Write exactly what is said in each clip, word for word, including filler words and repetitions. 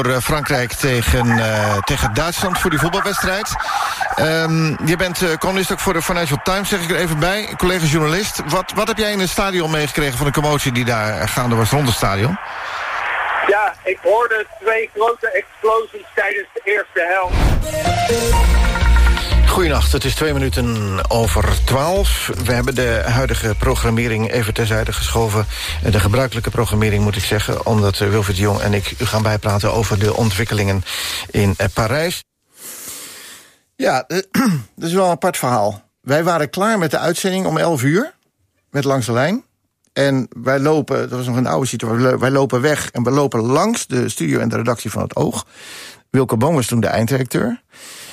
Frankrijk tegen, uh, tegen Duitsland voor die voetbalwedstrijd. Um, je bent uh, columnist ook voor de Financial Times, zeg ik er even bij. Collega-journalist. Wat, wat heb jij in het stadion meegekregen van de commotie die daar gaande was rond het stadion? Ja, ik hoorde twee grote explosies tijdens de eerste helft. Goedenacht, het is twee minuten over twaalf. We hebben de huidige programmering even terzijde geschoven. De gebruikelijke programmering moet ik zeggen, omdat Wilfried de Jong en ik u gaan bijpraten over de ontwikkelingen in Parijs. Ja, dat is wel een apart verhaal. Wij waren klaar met de uitzending om elf uur, met Langs de Lijn. En wij lopen, dat was nog een oude situatie, wij lopen weg en we lopen langs de studio en de redactie van het Oog. Wilco Boom was toen de eindredacteur.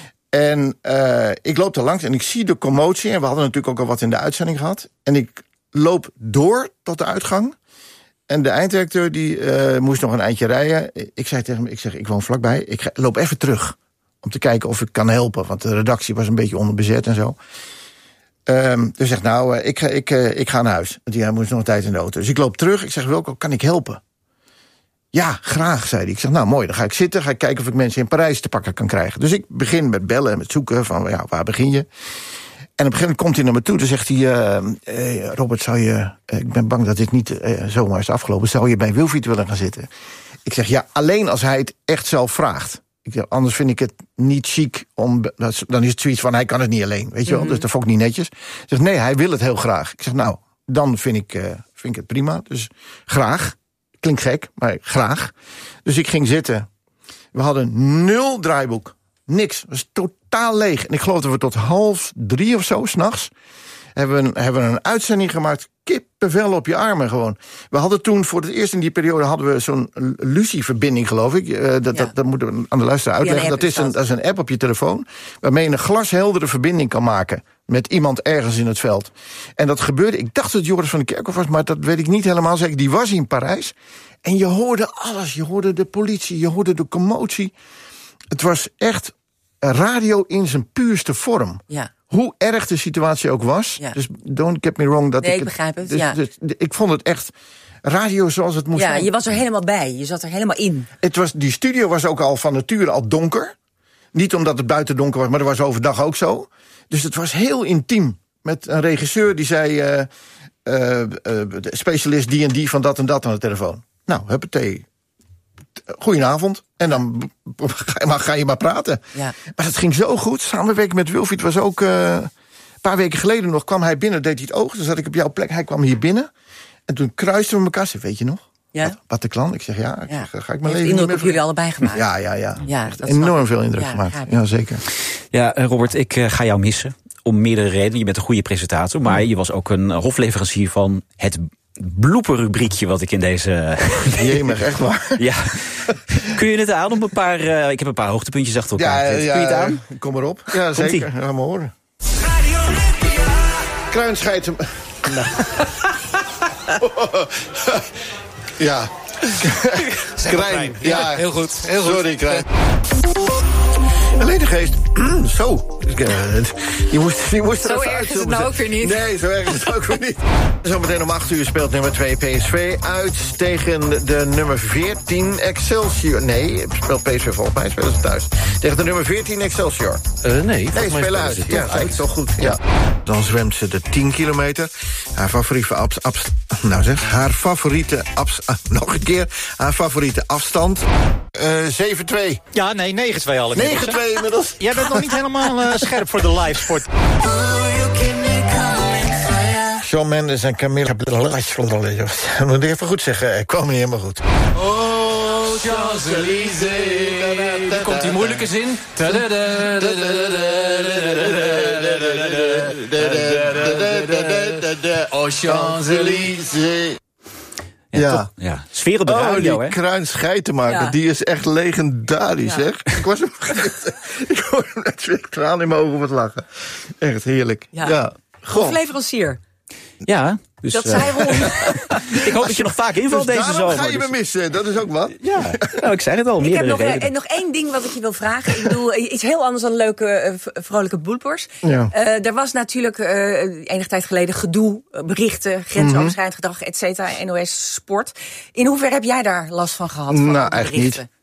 En uh, ik loop er langs en ik zie de commotie. En we hadden natuurlijk ook al wat in de uitzending gehad. En ik loop door tot de uitgang. En de eindredacteur die uh, moest nog een eindje rijden. Ik zei tegen hem, ik zeg, ik woon vlakbij. Ik ga, loop even terug om te kijken of ik kan helpen. Want de redactie was een beetje onderbezet en zo. Um, dus zegt, nou, uh, ik, ik, uh, ik ga naar huis. Want hij moest nog een tijd in de auto. Dus ik loop terug. Ik zeg, Wilco, kan ik helpen? Ja, graag, zei hij. Ik zeg, nou mooi, dan ga ik zitten, ga ik kijken of ik mensen in Parijs te pakken kan krijgen. Dus ik begin met bellen en met zoeken van, ja, waar begin je? En op een gegeven moment komt hij naar me toe, dan zegt hij, uh, hey, Robert, zou je, uh, ik ben bang dat dit niet uh, zomaar is afgelopen, zou je bij Wilfried willen gaan zitten? Ik zeg, ja, alleen als hij het echt zelf vraagt. Ik zeg, anders vind ik het niet chic, om, dan is het zoiets van, hij kan het niet alleen, weet je wel, mm-hmm. Dus dat vond ik niet netjes. Hij zegt, nee, hij wil het heel graag. Ik zeg, nou, dan vind ik, uh, vind ik het prima, dus graag. Klinkt gek, maar graag. Dus ik ging zitten. We hadden nul draaiboek. Niks. Het was totaal leeg. En ik geloof dat we tot half drie of zo, 's nachts... hebben we een, hebben we een uitzending gemaakt. Kippenvel op je armen gewoon. We hadden toen, voor het eerst in die periode... hadden we zo'n Lucie-verbinding, geloof ik. Uh, dat, ja. dat, dat moeten we aan de luisteraar uitleggen. Dat is, een, dat is een app op je telefoon... waarmee je een glasheldere verbinding kan maken... met iemand ergens in het veld. En dat gebeurde, ik dacht dat Joris van den Kerkhof was... maar dat weet ik niet helemaal zeker. Die was in Parijs. En je hoorde alles. Je hoorde de politie, je hoorde de commotie. Het was echt radio in zijn puurste vorm. Ja. Hoe erg de situatie ook was. Ja. Dus don't get me wrong. Dat nee, ik, ik begrijp het. Dus, ja. dus, dus, ik vond het echt radio zoals het moest ja, zijn. Je was er helemaal bij. Je zat er helemaal in. Het was, die studio was ook al van nature al donker. Niet omdat het buiten donker was, maar dat was overdag ook zo. Dus het was heel intiem. Met een regisseur die zei... Uh, uh, uh, specialist die en die van dat en dat aan de telefoon. Nou, huppatee. Goedenavond. En dan ga je maar, ga je maar praten. Ja. Maar dat ging zo goed. Samenwerking met Wilfried was ook... Uh, een paar weken geleden nog kwam hij binnen, deed hij het oog. Dan zat ik op jouw plek. Hij kwam hier binnen. En toen kruisten we elkaar. Zei, weet je nog? Ja? Bataclan. Ik zeg, ja, ik ja. Zeg, ga ik mijn leven indruk op jullie allebei gemaakt. Ja, ja, ja. ja echt enorm veel indruk ja, gemaakt. Ja, zeker. Ja, Robert, ik uh, ga jou missen. Om meerdere redenen. Je bent een goede presentator. Maar je was ook een hofleverancier van het blooperrubriekje wat ik in deze... Jemig, echt waar. Ja. Kun je het aan om een paar... Uh, ik heb een paar hoogtepuntjes achter elkaar. Ja, ja, kun je het aan? Kom maar op. Ja, zeker. Gaan we horen. Kruinscheid. Nou. Ja. Krijn. Ja, heel goed. Heel goed. Sorry, Krijn. Ledengeest. Zo. Je moest, je moest zo erg is het nou ook weer niet. Nee, zo erg is het ook weer niet. Zometeen om acht uur speelt nummer twee P S V uit tegen de nummer veertien Excelsior. Nee, speelt P S V volgens mij, spelen ze thuis. Tegen de nummer veertien Excelsior. Uh, nee, nee, spelen uit. Ja, uit. Toch goed. Ja. Dan zwemt ze de tien kilometer. Haar favoriete abs, abs, nou zeg, haar favoriete abs, ah, nog een keer. Haar favoriete afstand. Uh, zeven twee. Ja, nee, negen twee al inmiddels. negen twee inmiddels. Jij bent nog niet helemaal uh, scherp voor de live sport. Shawn Mendes en Camilla... Ik moet even goed zeggen, ik kwam niet helemaal goed. Oh, Champs-Élysées. Daar komt die moeilijke zin. Oh, Champs-Élysées. Ja, ja. Toch, ja. Sfeer op de radio, oh, die Kruin Scheitenmaker, ja. Die is echt legendarisch, ja. Zeg. Ik was hem vergeten. Ik hoorde hem net weer tranen in mijn ogen wat lachen. Echt heerlijk. Ja. Ja. Hofleverancier. Ja. Dus, dat zei Ron. Ik hoop dat je nog vaak invalt dus deze zomer. ga je me missen, dat is ook wat. Ja, nou, ik zei het al, meerdere Ik heb nog, redenen. uh, nog één ding wat ik je wil vragen. Ik bedoel, iets heel anders dan leuke, uh, vrolijke bloopers. Ja. Uh, er was natuurlijk uh, enige tijd geleden gedoe, berichten, grensoverschrijdend gedrag, et cetera, N O S Sport. In hoeverre heb jij daar last van gehad? Van nou, eigenlijk niet.